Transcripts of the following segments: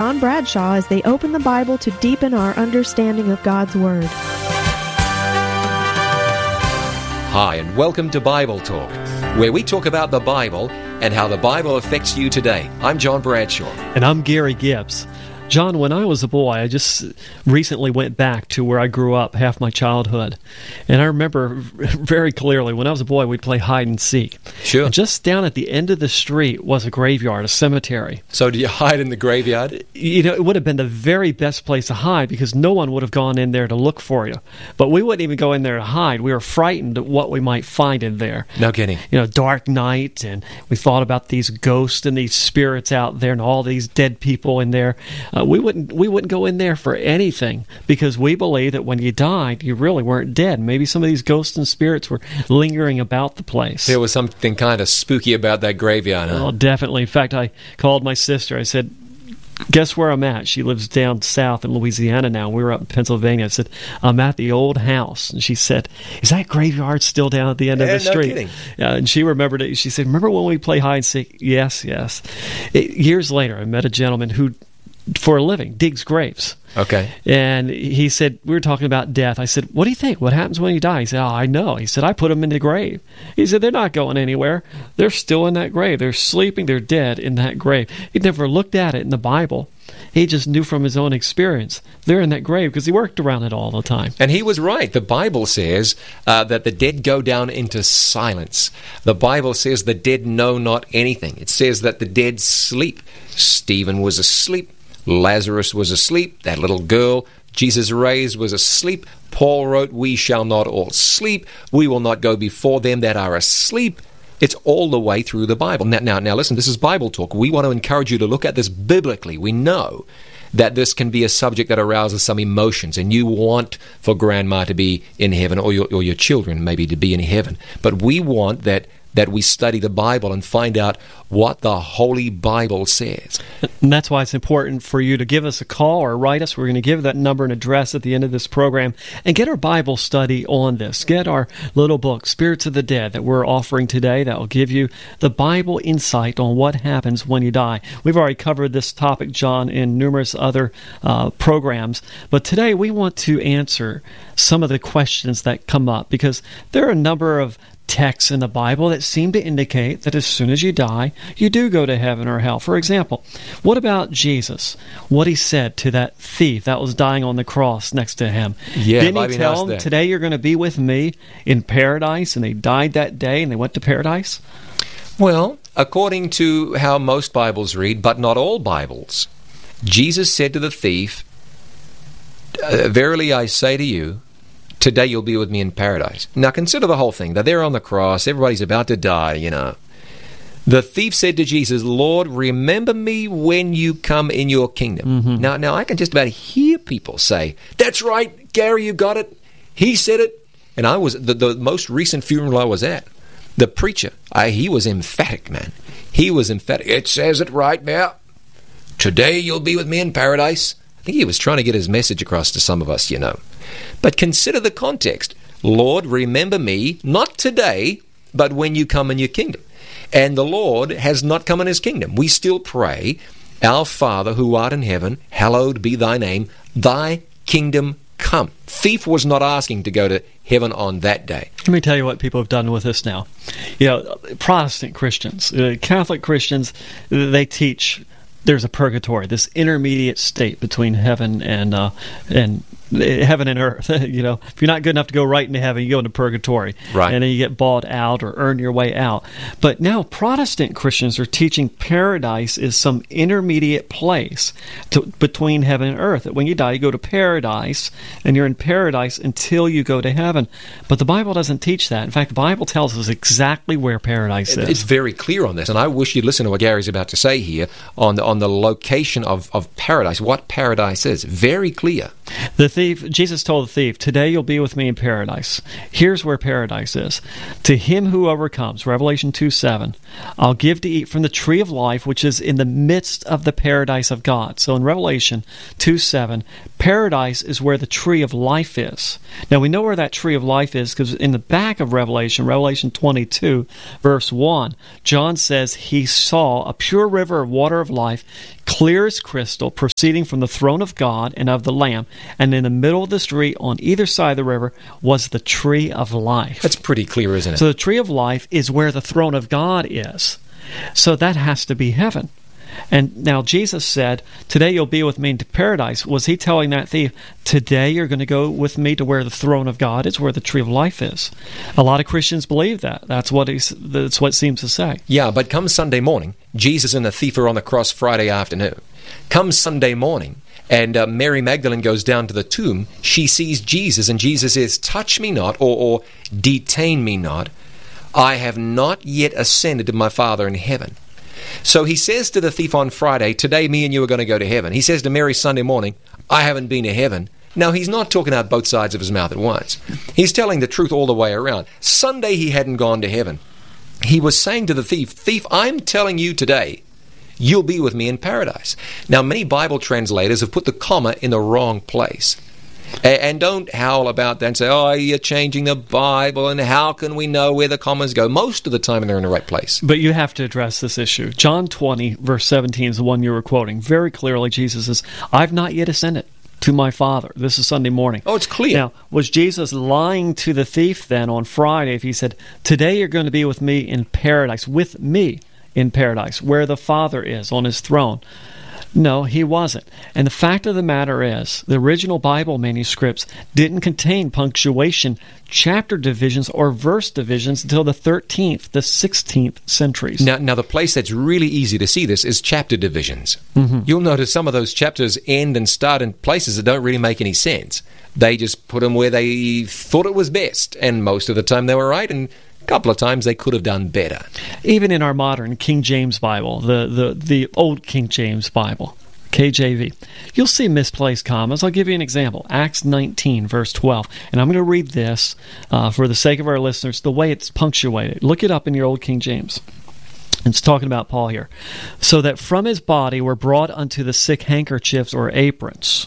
John Bradshaw as they open the Bible to deepen our understanding of God's Word. Hi, and welcome to Bible Talk, where we talk about the Bible and how the Bible affects you today. I'm John Bradshaw. And I'm Gary Gibbs. John, when I was a boy, I just recently went back to where I grew up half my childhood. And I remember very clearly, when I was a boy, we'd play hide and seek. Sure. And just down at the end of the street was a graveyard, a cemetery. So did you hide in the graveyard? You know, it would have been the very best place to hide because no one would have gone in there to look for you. But we wouldn't even go in there to hide. We were frightened at what we might find in there. No kidding. You know, dark night, and we thought about these ghosts and these spirits out there and all these dead people in there. We wouldn't go in there for anything because we believed that when you died, you really weren't dead. Maybe some of these ghosts and spirits were lingering about the place. There was something kind of spooky about that graveyard, huh? Oh, definitely. In fact, I called my sister. I said, guess where I'm at? She lives down south in Louisiana now. We were up in Pennsylvania. I said, I'm at the old house. And she said, is that graveyard still down at the end of the street? No kidding. And she remembered it. She said, remember when we play hide and seek? Yes. Years later, I met a gentleman who, for a living, digs graves. Okay. And he said, we were talking about death. I said, what do you think? What happens when you die? He said, oh, I know. He said, I put them in the grave. He said, they're not going anywhere. They're still in that grave. They're sleeping. They're dead in that grave. He'd never looked at it in the Bible. He just knew from his own experience. They're in that grave because he worked around it all the time. And he was right. The Bible says that the dead go down into silence. The Bible says the dead know not anything. It says that the dead sleep. Stephen was asleep. Lazarus was asleep. That little girl Jesus raised was asleep. Paul wrote, we shall not all sleep. We will not go before them that are asleep. It's all the way through the Bible. Now, listen, this is Bible Talk. We want to encourage you to look at this biblically. We know that this can be a subject that arouses some emotions, and you want for grandma to be in heaven, or your children maybe to be in heaven. But we want that we study the Bible and find out what the Holy Bible says. And that's why it's important for you to give us a call or write us. We're going to give that number and address at the end of this program. And get our Bible study on this. Get our little book, Spirits of the Dead, that we're offering today that will give you the Bible insight on what happens when you die. We've already covered this topic, John, in numerous other programs. But today we want to answer some of the questions that come up because there are a number of texts in the Bible that seem to indicate that as soon as you die, you do go to heaven or hell. For example, what about Jesus? What he said to that thief that was dying on the cross next to him. Yeah, didn't he tell him, today you're going to be with me in paradise, and they died that day and they went to paradise? Well, according to how most Bibles read, but not all Bibles, Jesus said to the thief, verily I say to you, today you'll be with me in paradise. Now consider the whole thing. They're there on the cross. Everybody's about to die, you know. The thief said to Jesus, Lord, remember me when you come in your kingdom. Mm-hmm. Now I can just about hear people say, that's right, Gary, you got it. He said it. And I was, the most recent funeral I was at, the preacher, he was emphatic, man. He was emphatic. It says it right now. Today you'll be with me in paradise. I think he was trying to get his message across to some of us, you know. But consider the context. Lord, remember me, not today, but when you come in your kingdom. And the Lord has not come in his kingdom. We still pray, our Father who art in heaven, hallowed be thy name, thy kingdom come. Thief was not asking to go to heaven on that day. Let me tell you what people have done with this now. You know, Protestant Christians, Catholic Christians, they teach there's a purgatory, this intermediate state between heaven and heaven and earth. You know, if you're not good enough to go right into heaven, you go into purgatory, right? And then you get bought out or earn your way out. But now Protestant Christians are teaching paradise is some intermediate place between heaven and earth. That when you die, you go to paradise, and you're in paradise until you go to heaven. But the Bible doesn't teach that. In fact, the Bible tells us exactly where paradise is. It's very clear on this, and I wish you'd listen to what Gary's about to say here on the location of paradise, what paradise is. Very clear. The thief, Jesus told the thief, today you'll be with me in paradise. Here's where paradise is. To him who overcomes, Revelation 2:7, I'll give to eat from the tree of life, which is in the midst of the paradise of God. So in Revelation 2:7, Paradise is where the tree of life is. Now, we know where that tree of life is because in the back of Revelation 22, verse 1, John says he saw a pure river of water of life, clear as crystal, proceeding from the throne of God and of the Lamb. And in the middle of the street, on either side of the river, was the tree of life. That's pretty clear, isn't it? So the tree of life is where the throne of God is. So that has to be heaven. And now Jesus said, today you'll be with me into paradise. Was he telling that thief, today you're going to go with me to where the throne of God is, where the tree of life is? A lot of Christians believe that. That's what it seems to say. Yeah, but come Sunday morning, Jesus and the thief are on the cross Friday afternoon. Come Sunday morning, and Mary Magdalene goes down to the tomb. She sees Jesus, and Jesus says, touch me not, or detain me not. I have not yet ascended to my Father in heaven. So he says to the thief on Friday, today me and you are going to go to heaven. He says to Mary Sunday morning, I haven't been to heaven. Now, he's not talking out both sides of his mouth at once. He's telling the truth all the way around. Sunday he hadn't gone to heaven. He was saying to the thief, I'm telling you today, you'll be with me in paradise. Now, many Bible translators have put the comma in the wrong place. And don't howl about that and say, oh, you're changing the Bible, and how can we know where the commas go? Most of the time they're in the right place. But you have to address this issue. John 20, verse 17 is the one you were quoting. Very clearly, Jesus says, I've not yet ascended to my Father. This is Sunday morning. Oh, it's clear. Now, was Jesus lying to the thief then on Friday if he said, today you're going to be with me in paradise, where the Father is on his throne? No, he wasn't. And the fact of the matter is, the original Bible manuscripts didn't contain punctuation, chapter divisions, or verse divisions until the 13th, the 16th centuries. Now the place that's really easy to see this is chapter divisions. Mm-hmm. You'll notice some of those chapters end and start in places that don't really make any sense. They just put them where they thought it was best, and most of the time they were right, and a couple of times they could have done better. Even in our modern King James Bible, the old King James Bible, KJV, you'll see misplaced commas. I'll give you an example. Acts 19, verse 12. And I'm going to read this for the sake of our listeners, the way it's punctuated. Look it up in your old King James. It's talking about Paul here. So that from his body were brought unto the sick handkerchiefs or aprons,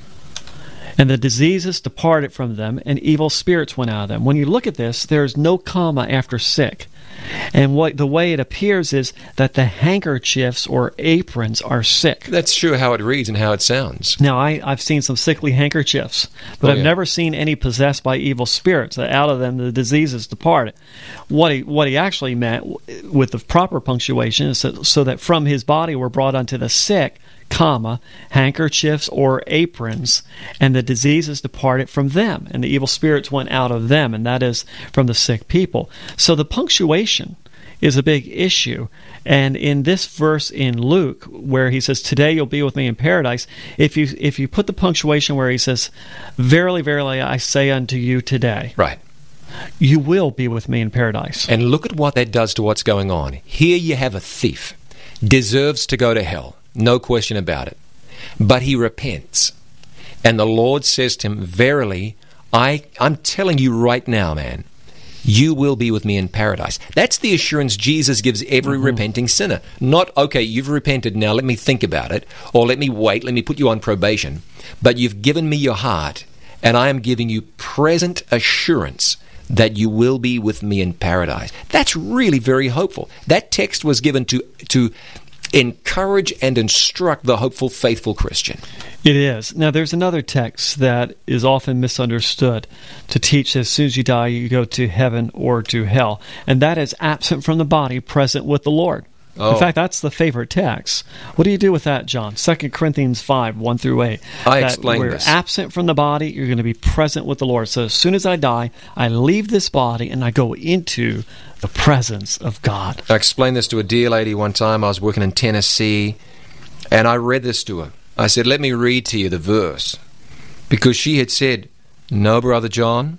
and the diseases departed from them, and evil spirits went out of them. When you look at this, there's no comma after sick. And the way it appears is that the handkerchiefs or aprons are sick. That's true how it reads and how it sounds. Now, I've seen some sickly handkerchiefs, but I've never seen any possessed by evil spirits. Out of them, the diseases departed. What he actually meant with the proper punctuation is so that from his body were brought unto the sick, comma, handkerchiefs or aprons, and the diseases departed from them, and the evil spirits went out of them, and that is from the sick people. So the punctuation is a big issue. And in this verse in Luke, where he says, today you'll be with me in paradise, if you put the punctuation where he says, verily, verily, I say unto you today. Right. You will be with me in paradise. And look at what that does to what's going on. Here you have a thief, deserves to go to hell. No question about it. But he repents. And the Lord says to him, verily, I'm telling you right now, man, you will be with me in paradise. That's the assurance Jesus gives every repenting sinner. Not, okay, you've repented, now let me think about it, or let me wait, let me put you on probation. But you've given me your heart, and I am giving you present assurance that you will be with me in paradise. That's really very hopeful. That text was given to encourage and instruct the hopeful, faithful Christian. It is. Now, there's another text that is often misunderstood to teach that as soon as you die, you go to heaven or to hell. And that is absent from the body, present with the Lord. Oh. In fact, that's the favorite text. What do you do with that, John? 2 Corinthians 5, 1 through 8. I explained this. We're absent from the body, you're going to be present with the Lord. So as soon as I die, I leave this body and I go into the presence of God. I explained this to a dear lady one time. I was working in Tennessee, and I read this to her. I said, let me read to you the verse. Because she had said, no, Brother John,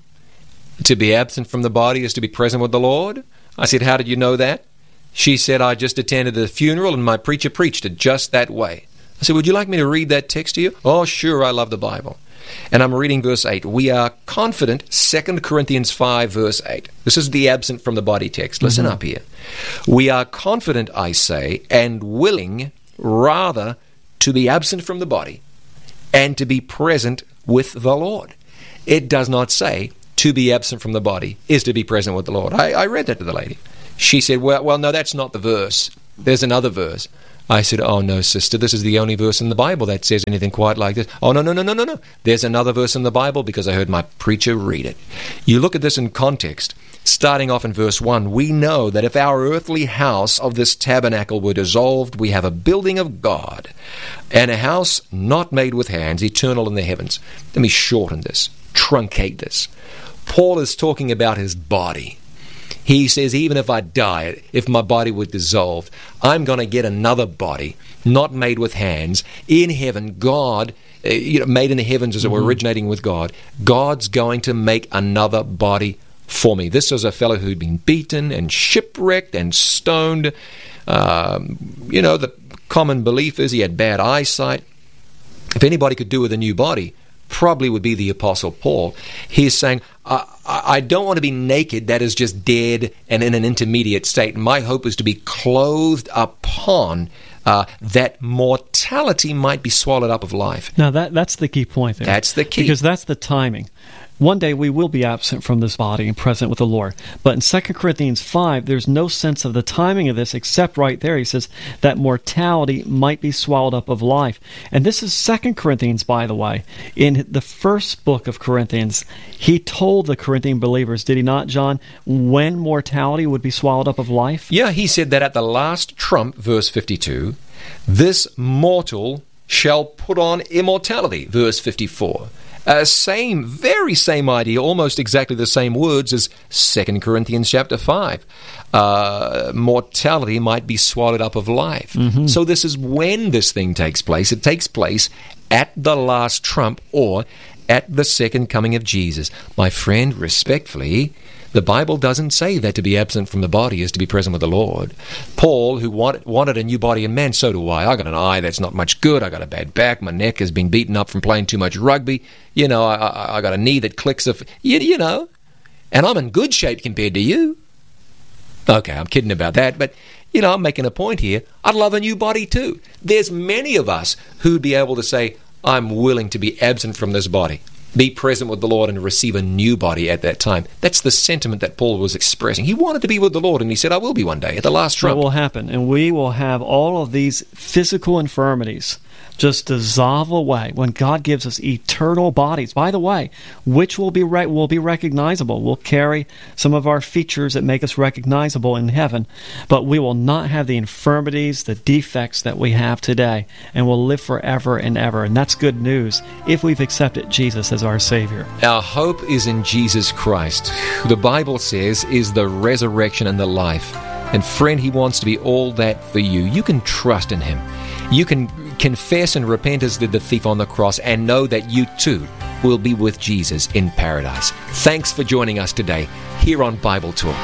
to be absent from the body is to be present with the Lord. I said, how did you know that? She said, I just attended the funeral and my preacher preached it just that way. I said, would you like me to read that text to you? Oh, sure, I love the Bible. And I'm reading verse 8. We are confident, 2 Corinthians 5, verse 8. This is the absent from the body text. Listen up here. We are confident, I say, and willing rather to be absent from the body and to be present with the Lord. It does not say to be absent from the body is to be present with the Lord. I read that to the lady. She said, well, no, that's not the verse. There's another verse. I said, oh, no, sister, this is the only verse in the Bible that says anything quite like this. Oh, no. There's another verse in the Bible because I heard my preacher read it. You look at this in context. Starting off in verse 1, we know that if our earthly house of this tabernacle were dissolved, we have a building of God, and a house not made with hands, eternal in the heavens. Let me shorten this, truncate this. Paul is talking about his body. He says, even if I die, if my body were dissolved, I'm going to get another body, not made with hands, in heaven. God, made in the heavens as it were, originating with God. God's going to make another body for me. This was a fellow who'd been beaten and shipwrecked and stoned. The common belief is he had bad eyesight. If anybody could do with a new body, probably would be the Apostle Paul. He's saying, I don't want to be naked, that is just dead and in an intermediate state. My hope is to be clothed upon that mortality might be swallowed up of life. Now, that's the key point there. That's the key. Because that's the timing. One day we will be absent from this body and present with the Lord. But in 2 Corinthians 5, there's no sense of the timing of this, except right there he says that mortality might be swallowed up of life. And this is 2 Corinthians, by the way. In the first book of Corinthians, he told the Corinthian believers, did he not, John, when mortality would be swallowed up of life? Yeah, he said that at the last trump, verse 52, this mortal shall put on immortality, verse 54. Very same idea, almost exactly the same words as 2 Corinthians chapter 5. Mortality might be swallowed up of life. Mm-hmm. So this is when this thing takes place. It takes place at the last trump or at the second coming of Jesus. My friend, respectfully, the Bible doesn't say that to be absent from the body is to be present with the Lord. Paul, who wanted a new body in man, so do I. I got an eye that's not much good. I got a bad back. My neck has been beaten up from playing too much rugby. I got a knee that clicks. And I'm in good shape compared to you. Okay, I'm kidding about that, but I'm making a point here. I'd love a new body too. There's many of us who'd be able to say, I'm willing to be absent from this body, be present with the Lord, and receive a new body at that time. That's the sentiment that Paul was expressing. He wanted to be with the Lord, and he said, I will be one day at the last trump. That will happen, and we will have all of these physical infirmities just dissolve away when God gives us eternal bodies, by the way, which will be recognizable. We'll carry some of our features that make us recognizable in heaven, but we will not have the infirmities, the defects that we have today, and we'll live forever and ever. And that's good news if we've accepted Jesus as our Savior. Our hope is in Jesus Christ, who the Bible says is the resurrection and the life. And friend, He wants to be all that for you. You can trust in Him. You can confess and repent as did the thief on the cross, and know that you too will be with Jesus in paradise. Thanks for joining us today here on Bible Talk.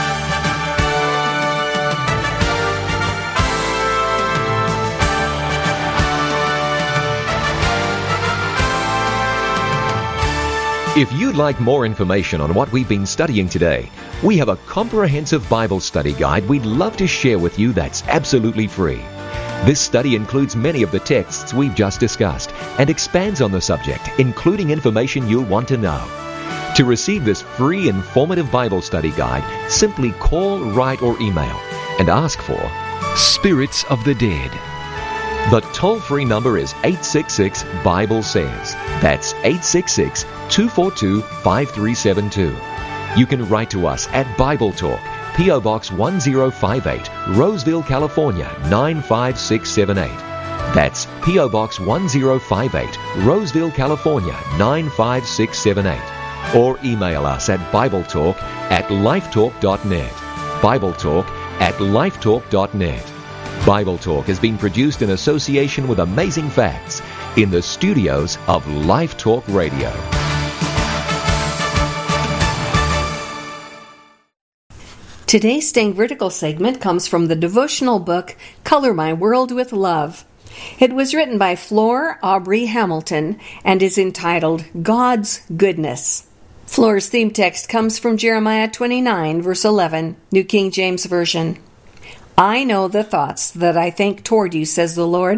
If you'd like more information on what we've been studying today, we have a comprehensive Bible study guide we'd love to share with you that's absolutely free. This study includes many of the texts we've just discussed and expands on the subject, including information you'll want to know. To receive this free, informative Bible study guide, simply call, write, or email and ask for Spirits of the Dead. The toll-free number is 866-BIBLE-SAYS. That's 866-242-5372. You can write to us at Bible Talk, P.O. Box 1058, Roseville, California, 95678. That's P.O. Box 1058, Roseville, California, 95678. Or email us at BibleTalk@lifetalk.net. BibleTalk@lifetalk.net. Bible Talk has been produced in association with Amazing Facts in the studios of Life Talk Radio. Today's Staying Vertical segment comes from the devotional book, Color My World with Love. It was written by Flor Aubrey Hamilton and is entitled God's Goodness. Flor's theme text comes from Jeremiah 29, verse 11, New King James Version. I know the thoughts that I think toward you, says the Lord,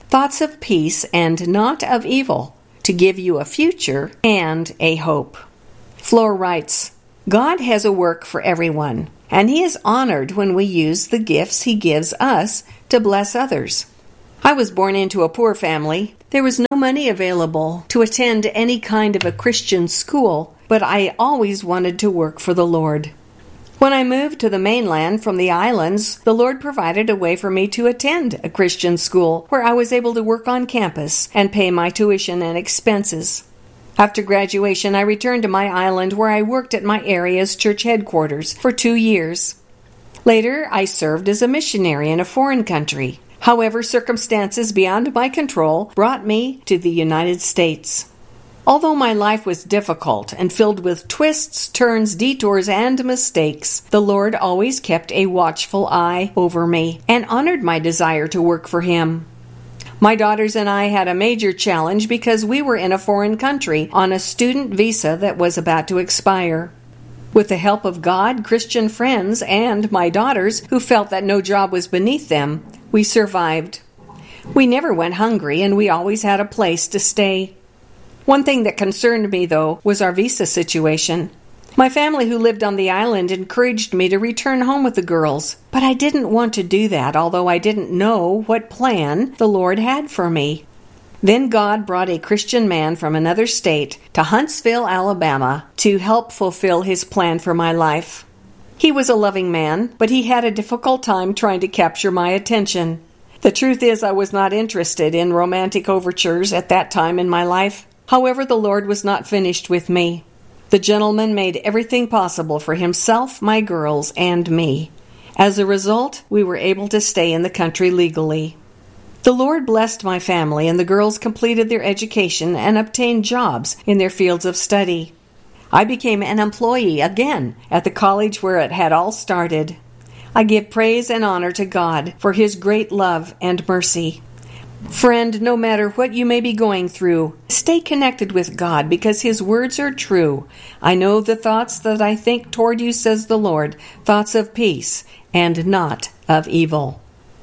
thoughts of peace and not of evil, to give you a future and a hope. Floor writes, God has a work for everyone, and He is honored when we use the gifts He gives us to bless others. I was born into a poor family. There was no money available to attend any kind of a Christian school, but I always wanted to work for the Lord. When I moved to the mainland from the islands, the Lord provided a way for me to attend a Christian school where I was able to work on campus and pay my tuition and expenses. After graduation, I returned to my island where I worked at my area's church headquarters for 2 years. Later, I served as a missionary in a foreign country. However, circumstances beyond my control brought me to the United States. Although my life was difficult and filled with twists, turns, detours, and mistakes, the Lord always kept a watchful eye over me and honored my desire to work for Him. My daughters and I had a major challenge because we were in a foreign country on a student visa that was about to expire. With the help of God, Christian friends, and my daughters, who felt that no job was beneath them, we survived. We never went hungry, and we always had a place to stay. One thing that concerned me, though, was our visa situation. My family who lived on the island encouraged me to return home with the girls, but I didn't want to do that, although I didn't know what plan the Lord had for me. Then God brought a Christian man from another state to Huntsville, Alabama, to help fulfill His plan for my life. He was a loving man, but he had a difficult time trying to capture my attention. The truth is, I was not interested in romantic overtures at that time in my life. However, the Lord was not finished with me. The gentleman made everything possible for himself, my girls, and me. As a result, we were able to stay in the country legally. The Lord blessed my family, and the girls completed their education and obtained jobs in their fields of study. I became an employee again at the college where it had all started. I give praise and honor to God for His great love and mercy. Friend, no matter what you may be going through, stay connected with God because His words are true. I know the thoughts that I think toward you, says the Lord, thoughts of peace and not of evil.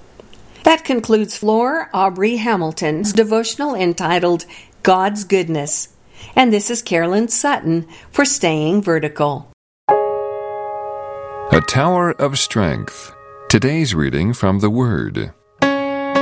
That concludes Flor Aubrey Hamilton's devotional entitled God's Goodness. And this is Carolyn Sutton for Staying Vertical. A Tower of Strength. Today's reading from the Word.